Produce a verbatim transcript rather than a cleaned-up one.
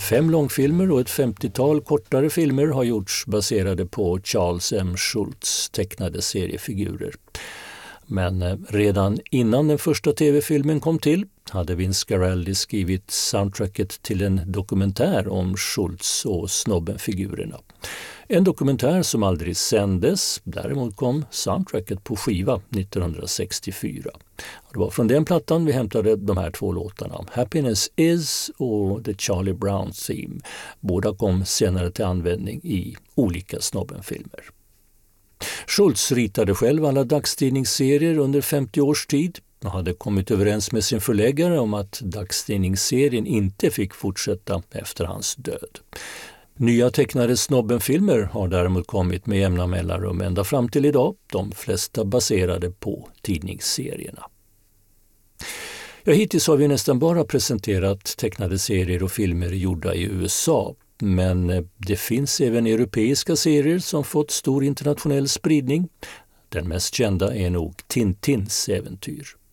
Fem långfilmer och ett femtiotal kortare filmer har gjorts baserade på Charles M. Schulz tecknade seriefigurer. Men redan innan den första tv-filmen kom till hade Vince Guaraldi skrivit soundtracket till en dokumentär om Schulz och Snobben-figurerna. En dokumentär som aldrig sändes, däremot kom soundtracket på skiva nittonhundrasextiofyra. Det var från den plattan vi hämtade de här två låtarna, Happiness Is och The Charlie Brown Theme. Båda kom senare till användning i olika Snobben-filmer. Schulz ritade själv alla dagstidningsserier under femtio års tid och hade kommit överens med sin förläggare om att dagstidningsserien inte fick fortsätta efter hans död. Nya tecknade Snobben-filmer har däremot kommit med jämna mellanrum ända fram till idag, de flesta baserade på tidningsserierna. Ja, hittills har vi nästan bara presenterat tecknade serier och filmer gjorda i U S A. Men det finns även europeiska serier som fått stor internationell spridning. Den mest kända är nog Tintins äventyr.